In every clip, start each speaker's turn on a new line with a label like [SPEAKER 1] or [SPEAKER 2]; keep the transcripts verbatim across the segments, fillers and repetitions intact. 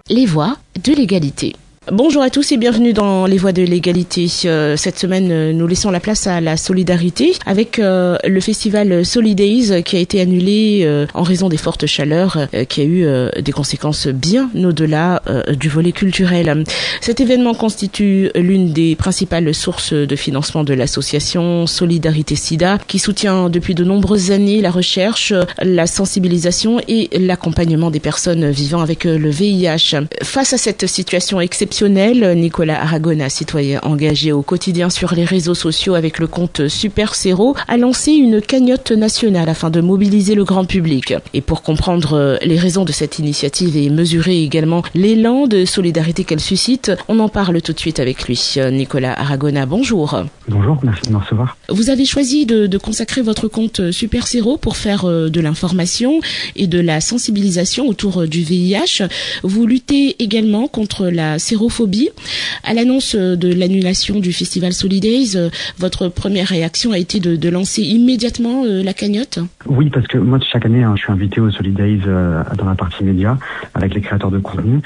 [SPEAKER 1] Les voies de l'égalité. Bonjour à tous et bienvenue dans Les Voies de l'égalité. Euh, cette semaine, euh, nous laissons la place à la solidarité avec euh, le festival Solidays qui a été annulé euh, en raison des fortes chaleurs euh, qui a eu euh, des conséquences bien au-delà euh, du volet culturel. Cet événement constitue l'une des principales sources de financement de l'association Solidarité Sida qui soutient depuis de nombreuses années la recherche, la sensibilisation et l'accompagnement des personnes vivant avec le V I H. Face à cette situation exceptionnelle, Nicolas Aragona, citoyen engagé au quotidien sur les réseaux sociaux avec le compte Super Zéro, a lancé une cagnotte nationale afin de mobiliser le grand public. Et pour comprendre les raisons de cette initiative et mesurer également l'élan de solidarité qu'elle suscite, on en parle tout de suite avec lui. Nicolas Aragona, bonjour.
[SPEAKER 2] Bonjour, merci de me recevoir.
[SPEAKER 1] Vous avez choisi de, de consacrer votre compte Super Zéro pour faire de l'information et de la sensibilisation autour du V I H. Vous luttez également contre la sérophobie. À l'annonce de l'annulation du festival Solidays, votre première réaction a été de, de lancer immédiatement euh, la cagnotte ?
[SPEAKER 2] Oui, parce que moi, chaque année, hein, je suis invité au Solidays euh, dans la partie média avec les créateurs de contenu.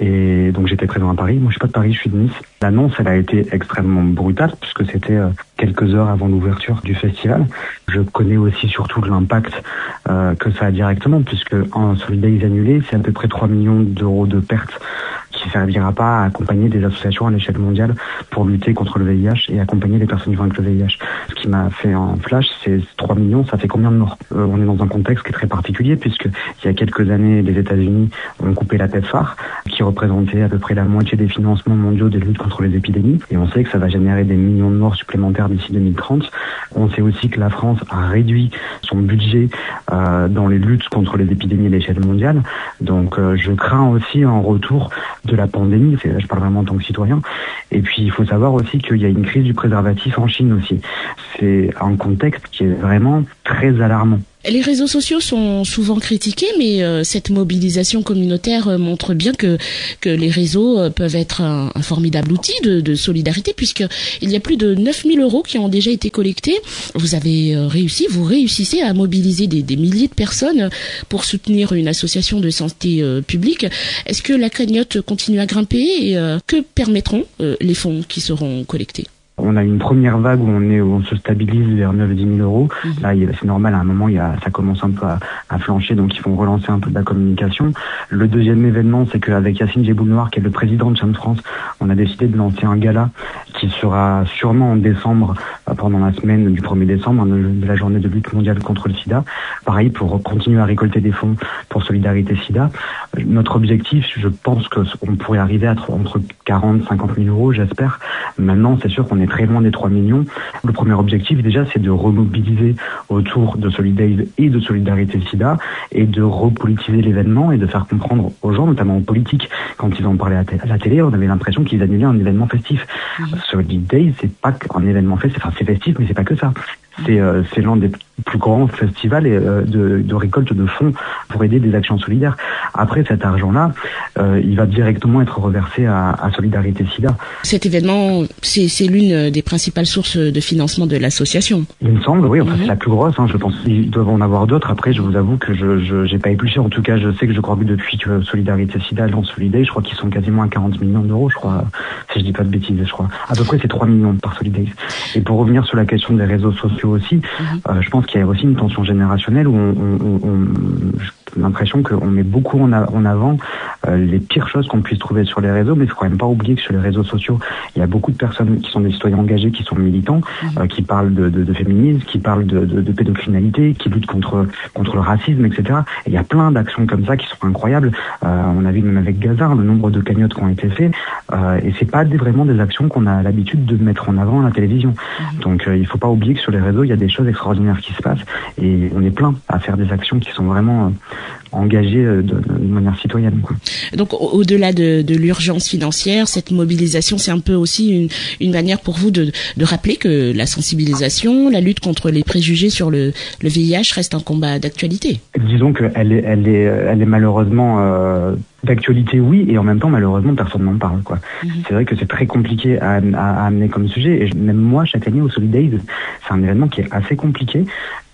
[SPEAKER 2] Et donc, j'étais présent à Paris. Moi, je suis pas de Paris, je suis de Nice. L'annonce, elle a été extrêmement brutale puisque c'était euh, quelques heures avant l'ouverture du festival. Je connais aussi surtout l'impact euh, que ça a directement puisque en Solidays annulé, c'est à peu près trois millions d'euros de pertes qui ne servira pas à accompagner des associations à l'échelle mondiale pour lutter contre le V I H et accompagner les personnes vivant avec le V I H. Ce qui m'a fait en flash, c'est trois millions, ça fait combien de morts ? euh, On est dans un contexte qui est très particulier puisque il y a quelques années, les États-Unis ont coupé la PEPFAR, qui représentait à peu près la moitié des financements mondiaux de lutte contre les épidémies. Et on sait que ça va générer des millions de morts supplémentaires d'ici deux mille trente. On sait aussi que la France a réduit son budget euh, dans les luttes contre les épidémies à l'échelle mondiale. Donc euh, je crains aussi un retour de la pandémie, c'est, je parle vraiment en tant que citoyen. Et puis il faut savoir aussi qu'il y a une crise du préservatif en Chine aussi. C'est un contexte qui est vraiment très alarmant.
[SPEAKER 1] Les réseaux sociaux sont souvent critiqués, mais euh, cette mobilisation communautaire euh, montre bien que que les réseaux euh, peuvent être un, un formidable outil de, de solidarité, puisque il y a plus de neuf mille euros qui ont déjà été collectés. Vous avez euh, réussi, vous réussissez à mobiliser des, des milliers de personnes pour soutenir une association de santé euh, publique. Est-ce que la cagnotte continue à grimper et euh, que permettront euh, les fonds qui seront collectés ?
[SPEAKER 2] On a une première vague où on est, où on se stabilise vers neuf à dix mille euros. Mmh. Là, c'est normal, à un moment, il y a, ça commence un peu à, à flancher, donc ils vont relancer un peu de la communication. Le deuxième événement, c'est qu'avec Yacine Jeboul-Noir, qui est le président de Cham France, on a décidé de lancer un gala qui sera sûrement en décembre, pendant la semaine du premier décembre, de la journée de lutte mondiale contre le sida. Pareil, pour continuer à récolter des fonds pour Solidarité Sida. Notre objectif, je pense qu'on pourrait arriver à entre quarante et cinquante mille euros, j'espère. Maintenant, c'est sûr qu'on est très loin des trois millions. Le premier objectif, déjà, c'est de remobiliser autour de Solidays et de Solidarité Sida et de repolitiser l'événement et de faire comprendre aux gens, notamment aux politiques, quand ils en parlaient à la télé, on avait l'impression qu'ils annulaient un événement festif. Mmh. Solidays, c'est pas qu'un événement festif, enfin, c'est festif, mais c'est pas que ça. C'est, euh, c'est l'un des plus grands festivals euh, de, de récolte de fonds pour aider des actions solidaires. Après, cet argent-là, euh, il va directement être reversé à, à Solidarité Sida.
[SPEAKER 1] Cet événement, c'est, c'est l'une des principales sources de financement de l'association.
[SPEAKER 2] Il me semble, oui. Enfin, mmh. C'est la plus grosse. Hein, je pense qu'ils doivent en avoir d'autres. Après, je vous avoue que je, je j'ai pas épluché. En tout cas, je sais que je crois que depuis que Solidarité Sida lance Solidays, je crois qu'ils sont quasiment à quarante millions d'euros, je crois. Si je dis pas de bêtises, je crois. À peu près, c'est trois millions par Solidays. Et pour revenir sur la question des réseaux sociaux aussi, mmh. euh, je pense qu'il y a aussi une tension générationnelle où on, on, on, j'ai l'impression qu'on met beaucoup en, a, en avant euh, les pires choses qu'on puisse trouver sur les réseaux, mais il faut quand même pas oublier que sur les réseaux sociaux, il y a beaucoup de personnes qui sont des citoyens engagés, qui sont militants, mmh. euh, qui parlent de, de, de féminisme, qui parlent de, de, de pédocriminalité, qui luttent contre contre le racisme, et cetera. Et il y a plein d'actions comme ça qui sont incroyables. Euh, on a vu même avec Gazar le nombre de cagnottes qui ont été faites, euh, et c'est pas des, vraiment des actions qu'on a l'habitude de mettre en avant à la télévision. Mmh. Donc euh, il faut pas oublier que sur les réseaux, il y a des choses extraordinaires qui se passent, et on est plein à faire des actions qui sont vraiment euh, engagées de, de, de manière citoyenne, quoi.
[SPEAKER 1] Donc au-delà de, de l'urgence financière, cette mobilisation, c'est un peu aussi une, une manière pour vous de, de rappeler que la sensibilisation, la lutte contre les préjugés sur le, le V I H reste un combat d'actualité.
[SPEAKER 2] Disons qu'elle est, elle est, elle est malheureusement euh, d'actualité, oui, et en même temps, malheureusement, personne n'en parle, quoi. Mmh. C'est vrai que c'est très compliqué à, à, à amener comme sujet, et même moi, chaque année au Solidays, c'est un événement qui est assez compliqué.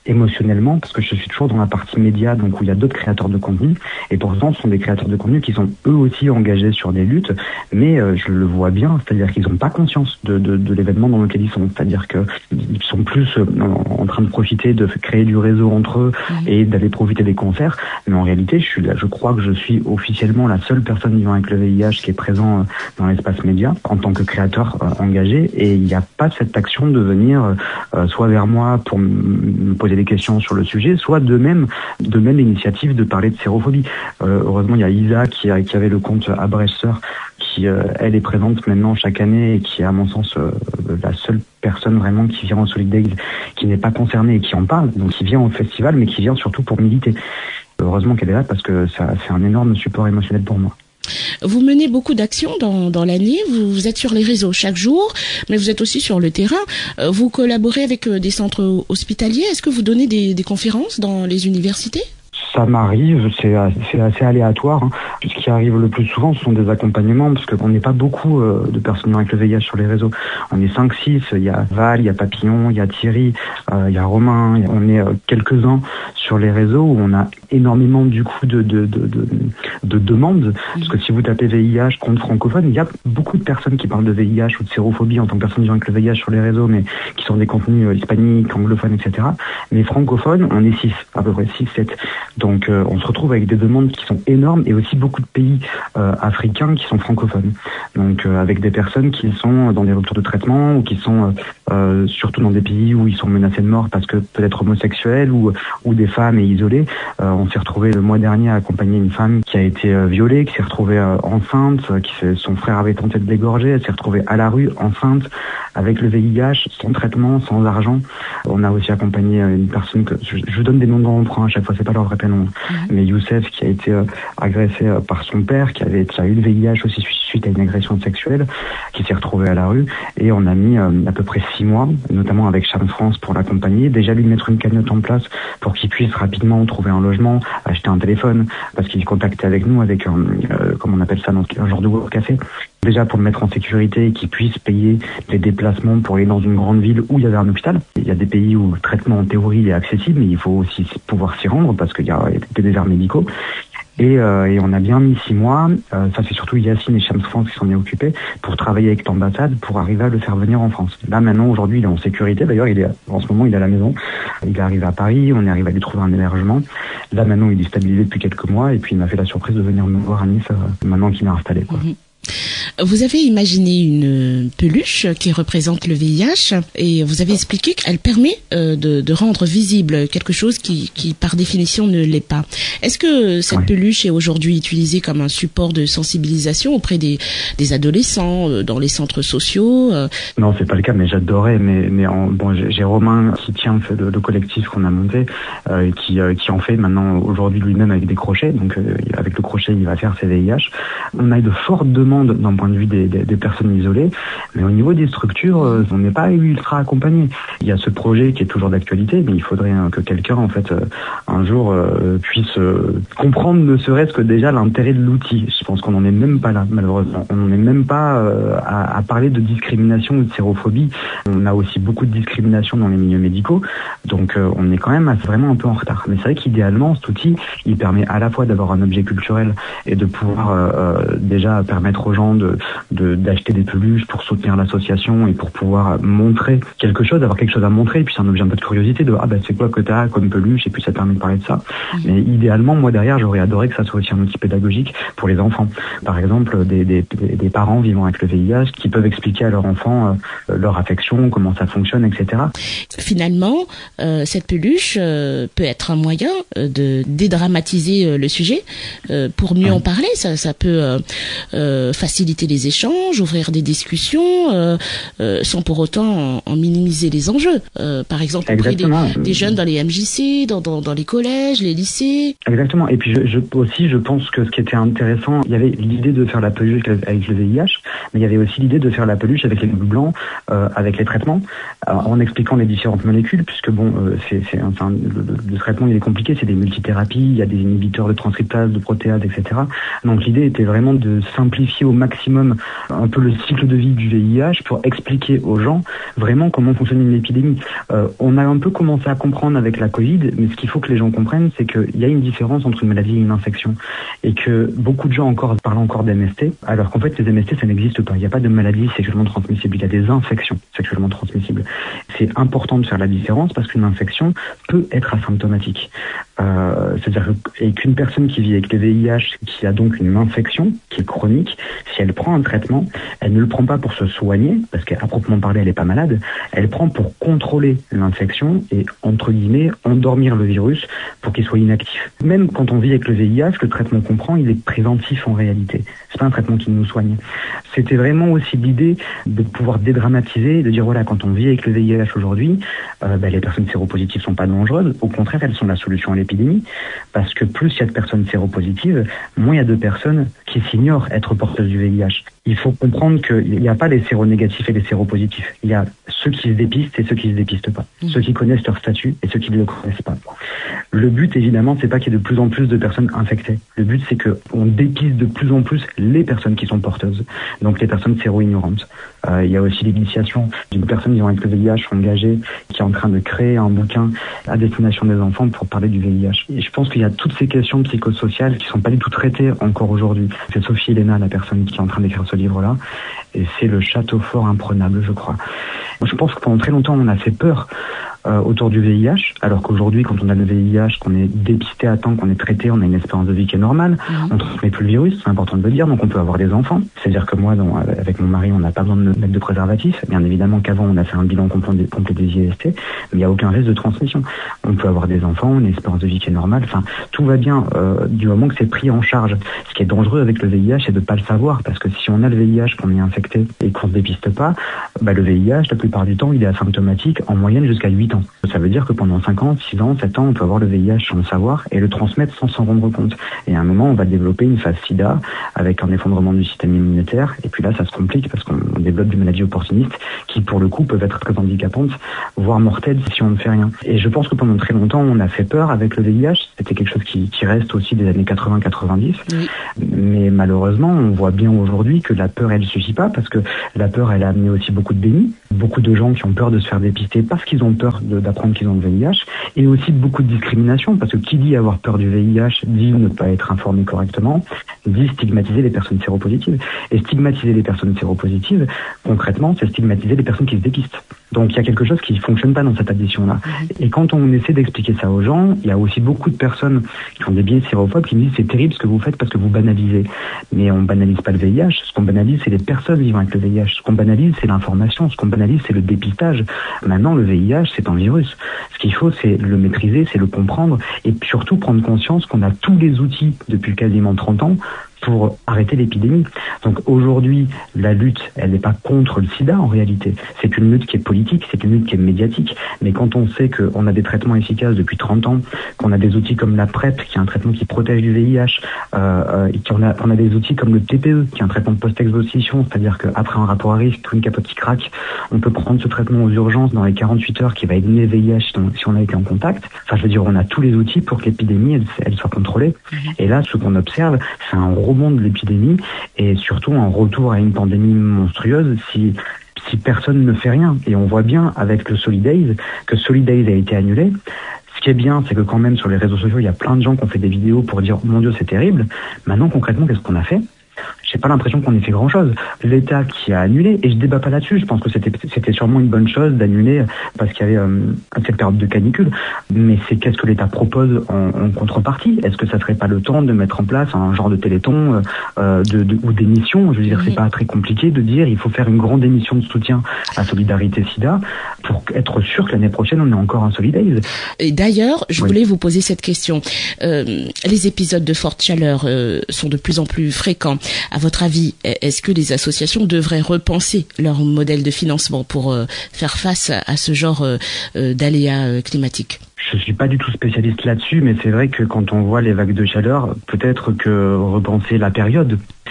[SPEAKER 2] émotionnellement, parce que je suis toujours dans la partie média, donc où il y a d'autres créateurs de contenu, et pourtant ce sont des créateurs de contenu qui sont eux aussi engagés sur des luttes, mais euh, je le vois bien, c'est-à-dire qu'ils n'ont pas conscience de, de, de l'événement dans lequel ils sont, c'est-à-dire qu'ils sont plus euh, en, en train de profiter de créer du réseau entre eux mmh. et d'aller profiter des concerts, mais en réalité je, suis là, je crois que je suis officiellement la seule personne vivant avec le V I H qui est présent euh, dans l'espace média en tant que créateur euh, engagé, et il n'y a pas cette action de venir euh, soit vers moi pour me poser des questions sur le sujet, soit de même de même l'initiative de parler de sérophobie. Euh, heureusement, il y a Isa qui, a, qui avait le compte Abresseur, qui euh, elle est présente maintenant chaque année et qui est à mon sens euh, la seule personne vraiment qui vient au Solidays qui n'est pas concernée et qui en parle, donc qui vient au festival mais qui vient surtout pour militer. Heureusement qu'elle est là parce que ça, c'est un énorme support émotionnel pour moi.
[SPEAKER 1] Vous menez beaucoup d'actions dans, dans l'année, vous, vous êtes sur les réseaux chaque jour, mais vous êtes aussi sur le terrain. Vous collaborez avec des centres hospitaliers. Est-ce que vous donnez des, des conférences dans les universités ?
[SPEAKER 2] Ça m'arrive, c'est assez, c'est assez aléatoire. Hein. Ce qui arrive le plus souvent, ce sont des accompagnements, parce qu'on n'est pas beaucoup euh, de personnes avec le V I H sur les réseaux. On est cinq six, il y a Val, il y a Papillon, il y a Thierry, euh, il y a Romain, y a, on est euh, quelques-uns sur les réseaux où on a énormément du coup de, de, de, de, de demandes. Parce que si vous tapez V I H compte francophone, il y a beaucoup de personnes qui parlent de V I H ou de sérophobie en tant que personnes vivant avec le V I H sur les réseaux, mais qui sont des contenus euh, hispaniques, anglophones, et cetera. Mais francophones, on est six, à peu près six sept. Donc euh, on se retrouve avec des demandes qui sont énormes et aussi beaucoup de pays euh, africains qui sont francophones. Donc euh, avec des personnes qui sont dans des ruptures de traitement ou qui sont euh, euh, surtout dans des pays où ils sont menacés de mort parce que peut-être homosexuels ou, ou des femmes et isolées. Euh, on s'est retrouvé le mois dernier à accompagner une femme qui a été euh, violée, qui s'est retrouvée euh, enceinte, qui s'est, son frère avait tenté de l'égorger, elle s'est retrouvée à la rue enceinte avec le V I H, sans traitement, sans argent. On a aussi accompagné une personne que je, je donne des noms d'emprunt à chaque fois, c'est pas leur vrai prénom. Mmh. Mais Youssef qui a été euh, agressé euh, par son père, qui avait qui a eu le V I H aussi suite à une agression sexuelle, qui s'est retrouvé à la rue, et on a mis euh, à peu près six mois, notamment avec Charme France pour l'accompagner, déjà lui mettre une cagnotte en place pour qu'il puisse rapidement trouver un logement, acheter un téléphone, parce qu'il est contacté avec nous avec un, euh, comment on appelle ça, donc un genre de café, déjà pour le mettre en sécurité et qu'il puisse payer les déplacements pour aller dans une grande ville où il y avait un hôpital. Il y a des pays où le traitement en théorie est accessible, mais il faut aussi pouvoir s'y rendre parce qu'il y a des déserts médicaux. Et, euh, et on a bien mis six mois, euh, ça c'est surtout Yacine et Shams France qui s'en est occupés, pour travailler avec l'ambassade pour arriver à le faire venir en France. Là maintenant, aujourd'hui, il est en sécurité, d'ailleurs il est en ce moment il est à la maison, il est arrivé à Paris, on est arrivé à lui trouver un hébergement. Là maintenant il est stabilisé depuis quelques mois et puis il m'a fait la surprise de venir me voir à Nice euh, maintenant qu'il est installé, quoi. Mmh.
[SPEAKER 1] Vous avez imaginé une peluche qui représente le V I H et vous avez expliqué qu'elle permet euh, de, de rendre visible quelque chose qui, qui par définition ne l'est pas. Est-ce que cette oui. peluche est aujourd'hui utilisée comme un support de sensibilisation auprès des, des adolescents, euh, dans les centres sociaux euh...
[SPEAKER 2] Non, c'est pas le cas, mais j'adorais. Mais, mais en, bon, j'ai, j'ai Romain qui tient le, le collectif qu'on a monté, euh, qui, euh, qui en fait maintenant aujourd'hui lui-même avec des crochets. Donc euh, avec le crochet, il va faire ses V I H. On a eu de fortes demandes d'un point de vue des, des, des personnes isolées, mais au niveau des structures, euh, on n'est pas ultra accompagné. Il y a ce projet qui est toujours d'actualité, mais il faudrait hein, que quelqu'un, en fait, euh, un jour euh, puisse euh, comprendre ne serait-ce que déjà l'intérêt de l'outil. Je pense qu'on n'en est même pas là, malheureusement. On n'en est même pas euh, à, à parler de discrimination ou de sérophobie. On a aussi beaucoup de discrimination dans les milieux médicaux, donc euh, on est quand même vraiment un peu en retard. Mais c'est vrai qu'idéalement, cet outil, il permet à la fois d'avoir un objet culturel et de pouvoir euh, déjà permettre aux gens de, de d'acheter des peluches pour soutenir l'association et pour pouvoir montrer quelque chose, avoir quelque chose à montrer, et puis c'est un objet un peu de curiosité de ah ben c'est quoi que t'as comme peluche, et puis ça permet de parler de ça. Mmh. Mais idéalement, moi derrière, j'aurais adoré que ça soit aussi un outil pédagogique pour les enfants. Par exemple, des, des, des parents vivant avec le V I H qui peuvent expliquer à leur enfant euh, leur affection, comment ça fonctionne, et cetera.
[SPEAKER 1] Finalement, euh, cette peluche euh, peut être un moyen euh, de dédramatiser euh, le sujet euh, pour mieux mmh. en parler. Ça, ça peut euh, euh, faciliter les échanges, ouvrir des discussions, euh, euh, sans pour autant en, en minimiser les enjeux. Euh, par exemple, auprès des, des jeunes dans les M J C, dans, dans, dans les collèges, les lycées.
[SPEAKER 2] Exactement. Et puis je, je, aussi, je pense que ce qui était intéressant, il y avait l'idée de faire la peluche avec le V I H, mais il y avait aussi l'idée de faire la peluche avec les globules blancs, euh, avec les traitements, euh, en expliquant les différentes molécules, puisque bon, euh, c'est, c'est, enfin, le, le traitement il est compliqué, c'est des multithérapies, il y a des inhibiteurs de transcriptase, de protéase, et cetera. Donc l'idée était vraiment vraiment de simplifier au maximum un peu le cycle de vie du V I H pour expliquer aux gens vraiment comment fonctionne une épidémie. Euh, on a un peu commencé à comprendre avec la Covid, mais ce qu'il faut que les gens comprennent, c'est qu'il y a une différence entre une maladie et une infection. Et que beaucoup de gens encore parlent encore d'M S T, alors qu'en fait les M S T ça n'existe pas. Il n'y a pas de maladie sexuellement transmissible, il y a des infections sexuellement transmissibles. C'est important de faire la différence parce qu'une infection peut être asymptomatique. Euh, c'est-à-dire que, et qu'une personne qui vit avec le V I H, qui a donc une infection qui est chronique, si elle prend un traitement, elle ne le prend pas pour se soigner, parce qu'à proprement parler elle n'est pas malade, elle prend pour contrôler l'infection et entre guillemets endormir le virus pour qu'il soit inactif. Même quand on vit avec le V I H, le traitement qu'on prend, il est préventif en réalité. C'est pas un traitement qui nous soigne. C'était vraiment aussi l'idée de pouvoir dédramatiser, de dire voilà, quand on vit avec le V I H aujourd'hui, euh, bah, les personnes séropositives sont pas dangereuses. Au contraire, elles sont la solution à l'épidémie, parce que plus il y a de personnes séropositives, moins il y a de personnes qui s'ignorent être porteuses du V I H. Il faut comprendre qu'il n'y a pas les séronégatifs et les séropositifs. Il y a ceux qui se dépistent et ceux qui se dépistent pas. Mmh. Ceux qui connaissent leur statut et ceux qui ne le connaissent pas. Le but, évidemment, c'est pas qu'il y ait de plus en plus de personnes infectées. Le but, c'est qu'on dépiste de plus en plus les personnes qui sont porteuses. Donc les personnes séro-ignorantes. Euh, il y a aussi l'initiation d'une personne vivant avec le V I H engagée qui est en train de créer un bouquin à destination des enfants pour parler du V I H. Et je pense qu'il y a toutes ces questions psychosociales qui sont pas du tout traitées encore aujourd'hui. C'est Sophie Elena, la personne qui est en train d'écrire ce livre-là, et c'est le château fort imprenable, je crois. Je pense que pendant très longtemps, on a fait peur euh, autour du V I H, alors qu'aujourd'hui, quand on a le V I H, qu'on est dépisté à temps, qu'on est traité, on a une espérance de vie qui est normale, mmh. on ne transmet plus le virus, c'est important de le dire, donc on peut avoir des enfants. C'est-à-dire que moi, dans, avec mon mari, on n'a pas besoin de mettre de préservatif. Bien évidemment qu'avant, on a fait un bilan complet des, complet des I S T, mais il n'y a aucun risque de transmission. On peut avoir des enfants, une espérance de vie qui est normale, enfin, tout va bien euh, du moment que c'est pris en charge. Ce qui est dangereux avec le V I H, c'est de ne pas le savoir, parce que si on a le V I H, qu'on est infecté et qu'on ne se dépiste pas, bah, le V I H, la plupart du temps, il est asymptomatique en moyenne jusqu'à huit ans. Ça veut dire que pendant cinq ans, six ans, sept ans, on peut avoir le V I H sans le savoir et le transmettre sans s'en rendre compte. Et à un moment, on va développer une phase sida avec un effondrement du système immunitaire. Et puis là, ça se complique parce qu'on développe des maladies opportunistes qui, pour le coup, peuvent être très handicapantes, voire mortelles si on ne fait rien. Et je pense que pendant très longtemps, on a fait peur avec le V I H. C'était quelque chose qui, qui reste aussi des années quatre-vingts quatre-vingt-dix. Oui. Mais malheureusement, on voit bien aujourd'hui que la peur, elle ne suffit pas parce que la peur, elle a amené aussi beaucoup de déni. Beaucoup de gens qui ont peur de se faire dépister parce qu'ils ont peur de, d'apprendre qu'ils ont le V I H, et aussi beaucoup de discrimination, parce que qui dit avoir peur du V I H dit ne pas être informé correctement, dit stigmatiser les personnes séropositives. Et stigmatiser les personnes séropositives, concrètement, c'est stigmatiser les personnes qui se dépistent. Donc il y a quelque chose qui ne fonctionne pas dans cette addition-là. Et quand on essaie d'expliquer ça aux gens, il y a aussi beaucoup de personnes qui ont des biais sérophobes qui me disent c'est terrible ce que vous faites parce que vous banalisez. Mais on banalise pas le V I H. Ce qu'on banalise, c'est les personnes vivant avec le V I H. Ce qu'on banalise, c'est l'information. Ce qu'on banalise, c'est le dépistage. Maintenant, le V I H, c'est un virus. Ce qu'il faut, c'est le maîtriser, c'est le comprendre et surtout prendre conscience qu'on a tous les outils depuis quasiment trente ans pour arrêter l'épidémie. Donc aujourd'hui, la lutte, elle n'est pas contre le sida en réalité. C'est une lutte qui est politique, c'est une lutte qui est médiatique. Mais quand on sait qu'on a des traitements efficaces depuis trente ans, qu'on a des outils comme la PrEP, qui est un traitement qui protège du V I H, euh, et qu'on a, qu'on a des outils comme le T P E, qui est un traitement post-exposition, c'est-à-dire qu'après un rapport à risque ou une capote qui craque, on peut prendre ce traitement aux urgences dans les quarante-huit heures qui va éliminer le V I H si on, si on a été en contact. Enfin, je veux dire, on a tous les outils pour que l'épidémie, elle, elle soit contrôlée. Mmh. Et là, ce qu'on observe, c'est un rebond de l'épidémie et surtout un retour à une pandémie monstrueuse si si personne ne fait rien. Et on voit bien avec le Solidays que Solidays a été annulé. Ce qui est bien, c'est que quand même sur les réseaux sociaux, il y a plein de gens qui ont fait des vidéos pour dire « Mon Dieu, c'est terrible ». Maintenant, concrètement, qu'est-ce qu'on a fait ? J'ai pas l'impression qu'on ait fait grand-chose. L'État qui a annulé, et je débat pas là-dessus, je pense que c'était c'était sûrement une bonne chose d'annuler parce qu'il y avait euh, cette période de canicule. Mais c'est qu'est-ce que l'État propose en, en contrepartie ? Est-ce que ça serait pas le temps de mettre en place un genre de téléthon euh, de, de, ou d'émission ? Je veux dire, c'est pas très compliqué de dire il faut faire une grande émission de soutien à Solidarité Sida pour être sûr que l'année prochaine on ait encore un Solidays.
[SPEAKER 1] Et d'ailleurs, je oui. voulais vous poser cette question. Euh, les épisodes de forte chaleur euh, sont de plus en plus fréquents. À votre avis, est-ce que les associations devraient repenser leur modèle de financement pour euh, faire face à, à ce genre euh, d'aléas euh, climatiques ?
[SPEAKER 2] Je suis pas du tout spécialiste là-dessus, mais c'est vrai que quand on voit les vagues de chaleur, peut-être que repenser la période,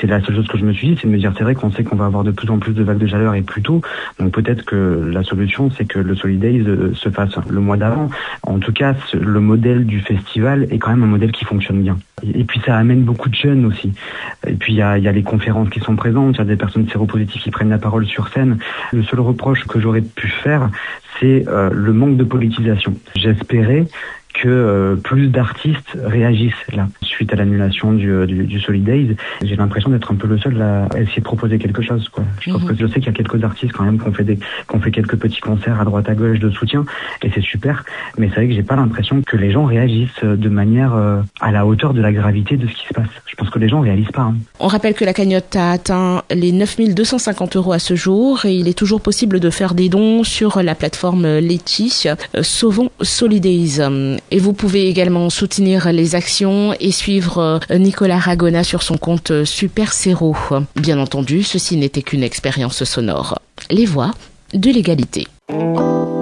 [SPEAKER 2] c'est la seule chose que je me suis dit, c'est de me dire, c'est vrai qu'on sait qu'on va avoir de plus en plus de vagues de chaleur et plus tôt, donc peut-être que la solution, c'est que le Solidays se fasse le mois d'avant. En tout cas, le modèle du festival est quand même un modèle qui fonctionne bien. Et puis ça amène beaucoup de jeunes aussi. Et puis il y a, y a les conférences qui sont présentes, il y a des personnes séropositives qui prennent la parole sur scène. Le seul reproche que j'aurais pu faire, c'est euh, le manque de politisation. J'espérais que euh, plus d'artistes réagissent là suite à l'annulation du, du, du Solidays. J'ai l'impression d'être un peu le seul à essayer de proposer quelque chose, quoi. Je pense mmh. que je sais qu'il y a quelques artistes quand même qui ont fait des, qui ont fait quelques petits concerts à droite à gauche de soutien, et c'est super. Mais c'est vrai que j'ai pas l'impression que les gens réagissent de manière euh, à la hauteur de la gravité de ce qui se passe. Je pense que les gens réalisent pas. Hein.
[SPEAKER 1] On rappelle que la cagnotte a atteint les neuf mille deux cent cinquante euros à ce jour, et il est toujours possible de faire des dons sur la plateforme Litchi. Euh, Sauvons Solidays. Et vous pouvez également soutenir les actions et suivre Nicolas Ragona sur son compte Super Séro. Bien entendu, ceci n'était qu'une expérience sonore. Les voix de l'égalité.